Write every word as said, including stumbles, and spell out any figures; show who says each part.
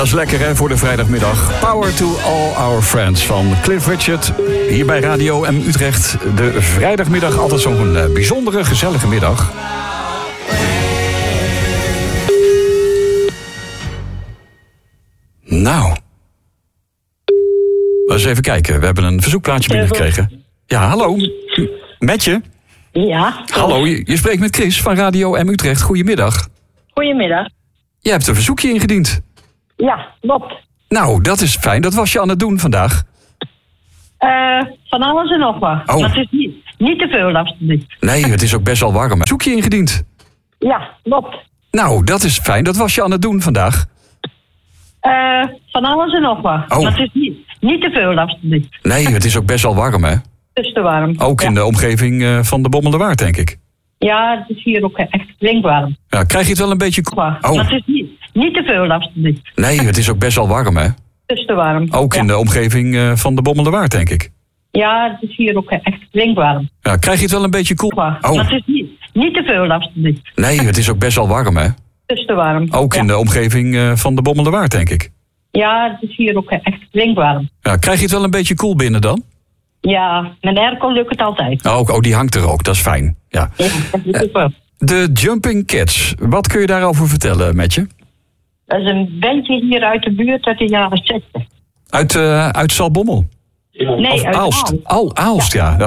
Speaker 1: Dat is lekker hè, voor de vrijdagmiddag. Power to all our friends van Cliff Richard. Hier bij Radio M Utrecht. De vrijdagmiddag, altijd zo'n uh, bijzondere, gezellige middag. Nou. Eens even kijken. We hebben een verzoekplaatje binnengekregen. Ja, hallo. Met je?
Speaker 2: Ja.
Speaker 1: Hallo, je, je spreekt met Chris van Radio M Utrecht. Goedemiddag.
Speaker 2: Goedemiddag.
Speaker 1: Je hebt een verzoekje ingediend.
Speaker 2: Ja, klopt.
Speaker 1: Nou, dat is fijn. Dat was je aan het doen vandaag.
Speaker 2: Uh, van alles en nog wat.
Speaker 1: Oh.
Speaker 2: Maar het is niet, niet te veel, alsjeblieft.
Speaker 1: Nee, het is ook best wel warm. Verzoekje ingediend.
Speaker 2: Ja, klopt.
Speaker 1: Nou, dat is fijn. Dat was je aan het doen vandaag.
Speaker 2: Uh, van alles en nog wat.
Speaker 1: Oh.
Speaker 2: Maar het is niet, niet te veel, alsjeblieft.
Speaker 1: Nee, het is ook best wel warm, hè?
Speaker 2: Het is te warm.
Speaker 1: Ook
Speaker 2: ja.
Speaker 1: in de omgeving uh, van de Bommelerwaard, denk ik.
Speaker 2: Ja, het is hier ook echt drinkwarm.
Speaker 1: Ja, krijg je het wel een beetje...
Speaker 2: Oh. Maar het is niet, niet te veel, alsjeblieft.
Speaker 1: Nee, het is ook best wel warm, hè?
Speaker 2: Het is te warm.
Speaker 1: Ook
Speaker 2: ja.
Speaker 1: in de omgeving uh, van de Bommelerwaard, denk ik.
Speaker 2: Ja, het is hier ook echt drinkwarm.
Speaker 1: Ja, krijg je het wel een beetje koel...
Speaker 2: Oh. Maar het is niet, niet te veel, alsjeblieft.
Speaker 1: Nee, het is ook best wel warm, hè?
Speaker 2: Het is te warm.
Speaker 1: Ook
Speaker 2: ja.
Speaker 1: in de omgeving uh, van de Bommelerwaard, denk ik.
Speaker 2: Ja, het is hier ook echt drinkwarm.
Speaker 1: Ja, krijg je het wel een beetje koel binnen dan?
Speaker 2: Ja, met airco lukt het altijd.
Speaker 1: Oh, oh, die hangt er ook, dat is fijn. Ja.
Speaker 2: Ja, dat is super.
Speaker 1: De Jumping Cats, wat kun je daarover vertellen, Metje?
Speaker 2: Dat is een bandje hier uit de buurt uit de jaren zestig.
Speaker 1: Uit, uh, uit Zaltbommel?
Speaker 2: Nee,
Speaker 1: Of
Speaker 2: uit
Speaker 1: Aalst?
Speaker 2: Aalst.
Speaker 1: Oh, Aalst, ja.